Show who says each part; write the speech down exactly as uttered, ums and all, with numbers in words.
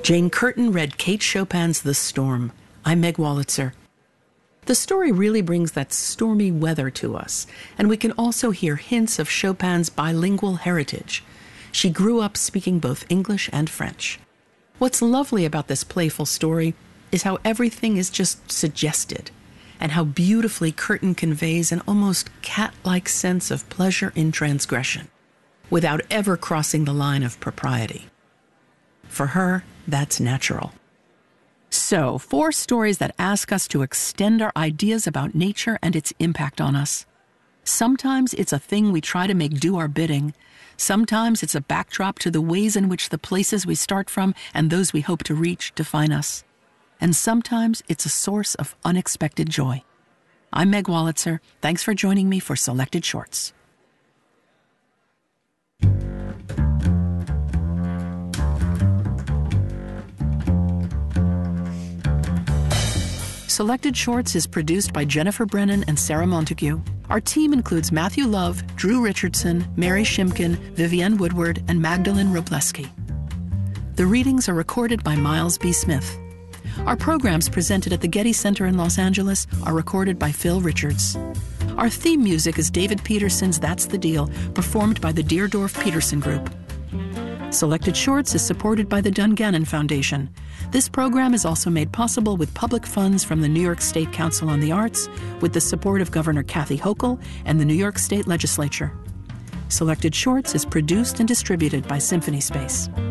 Speaker 1: Jane Curtin read Kate Chopin's The Storm. I'm Meg Wolitzer. The story really brings that stormy weather to us, and we can also hear hints of Chopin's bilingual heritage. She grew up speaking both English and French. What's lovely about this playful story is how everything is just suggested, and how beautifully Curtin conveys an almost cat-like sense of pleasure in transgression, without ever crossing the line of propriety. For her, that's natural. So, four stories that ask us to extend our ideas about nature and its impact on us. Sometimes it's a thing we try to make do our bidding. Sometimes it's a backdrop to the ways in which the places we start from and those we hope to reach define us. And sometimes it's a source of unexpected joy. I'm Meg Wolitzer. Thanks for joining me for Selected Shorts. Selected Shorts is produced by Jennifer Brennan and Sarah Montague. Our team includes Matthew Love, Drew Richardson, Mary Shimkin, Vivienne Woodward, and Magdalene Robleski. The readings are recorded by Miles B. Smith. Our programs presented at the Getty Center in Los Angeles are recorded by Phil Richards. Our theme music is David Peterson's That's the Deal, performed by the Deerdorf Peterson Group. Selected Shorts is supported by the Dungannon Foundation. This program is also made possible with public funds from the New York State Council on the Arts, with the support of Governor Kathy Hochul and the New York State Legislature. Selected Shorts is produced and distributed by Symphony Space.